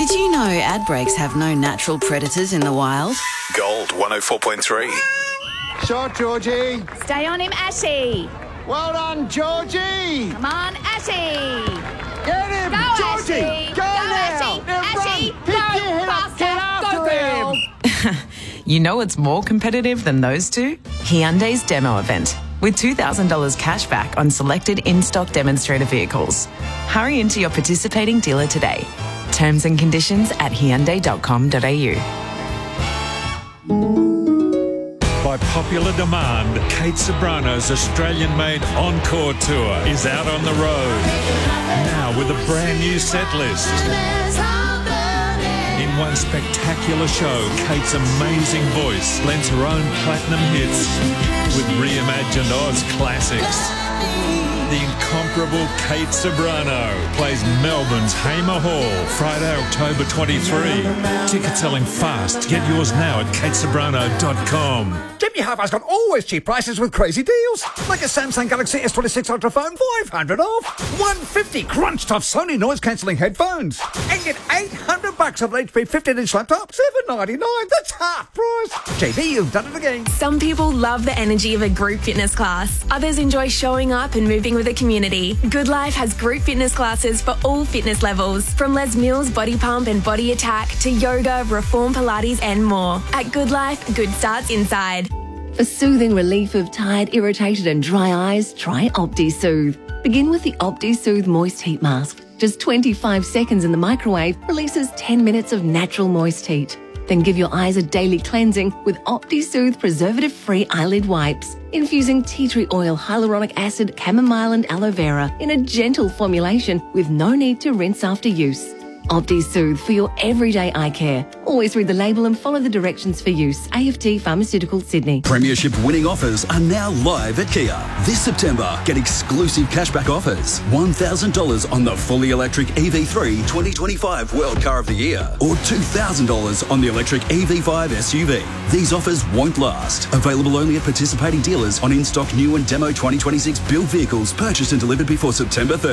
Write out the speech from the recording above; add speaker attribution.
Speaker 1: Did you know ad breaks have no natural predators in the wild?
Speaker 2: Gold 104.3.
Speaker 3: Shot, Georgie.
Speaker 4: Stay on him, Ashy.
Speaker 3: Well done, Georgie.
Speaker 4: Come on, Ashy.
Speaker 3: Get him,
Speaker 4: Go,
Speaker 3: Georgie.
Speaker 4: Ashy.
Speaker 3: Go now.
Speaker 4: Ashy.
Speaker 3: Now
Speaker 4: Ashy.
Speaker 3: run.
Speaker 4: Go,
Speaker 3: Pick your head up.
Speaker 4: faster.
Speaker 3: Get after
Speaker 4: Go,
Speaker 3: him.
Speaker 4: girl.
Speaker 5: You know it's more competitive than those two? Hyundai's demo event, with $2,000 cash back on selected in-stock demonstrator vehicles. Hurry into your participating dealer today. Terms and conditions at hyundai.com.au.
Speaker 6: By popular demand, Kate Sobrano's Australian-made Encore Tour is out on the road. Now with a brand new set list. In one spectacular show, Kate's amazing voice blends her own platinum hits with reimagined Oz classics. The incomparable Kate Sobrano plays Melbourne's Hamer Hall, Friday, October 23. Tickets selling fast. Get yours now at katesobrano.com.
Speaker 7: Jimmy Harvey's got always cheap prices with crazy deals. Like a Samsung Galaxy S26 Ultra phone, $500 off. $150 crunched off Sony noise-cancelling headphones. And get $800 of an HP 15-inch laptop, $799. That's half price. JB, you've done it again.
Speaker 8: Some people love the energy of a group fitness class. Others enjoy showing up and moving with the community. Good Life has group fitness classes for all fitness levels, from Les Mills Body Pump and Body Attack to yoga, Reform Pilates and more. At Good Life, good starts inside.
Speaker 9: For soothing relief of tired, irritated and dry eyes, try OptiSoothe. Begin with the OptiSoothe Moist Heat Mask. Just 25 seconds in the microwave releases 10 minutes of natural moist heat. Then give your eyes a daily cleansing with OptiSoothe preservative-free eyelid wipes, infusing tea tree oil, hyaluronic acid, chamomile and aloe vera in a gentle formulation with no need to rinse after use. OptiSoothe for your everyday eye care. Always read the label and follow the directions for use. AFT Pharmaceutical, Sydney.
Speaker 10: Premiership winning offers are now live at Kia. This September, get exclusive cashback offers. $1,000 on the fully electric EV3 2025 World Car of the Year, or $2,000 on the electric EV5 SUV. These offers won't last. Available only at participating dealers on in-stock new and demo 2026 build vehicles purchased and delivered before September 30.